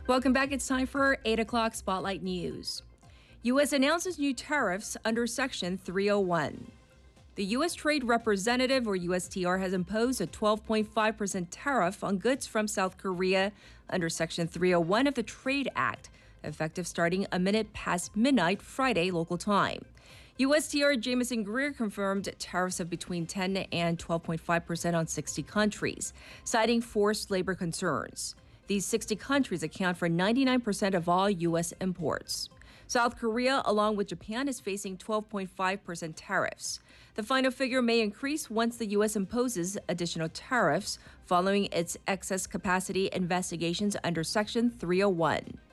Welcome back. It's time for 8 o'clock Spotlight News. U.S. announces new tariffs under Section 301. The U.S. Trade Representative, or USTR, has imposed a 12.5% tariff on goods from South Korea under Section 301 of the Trade Act, effective starting a minute past midnight Friday local time. USTR Jameson Greer confirmed tariffs of between 10 and 12.5% on 60 countries, citing forced labor concerns. These 60 countries account for 99% of all U.S. imports. South Korea, along with Japan, is facing 12.5% tariffs. The final figure may increase once the U.S. imposes additional tariffs following its excess capacity investigations under Section 301.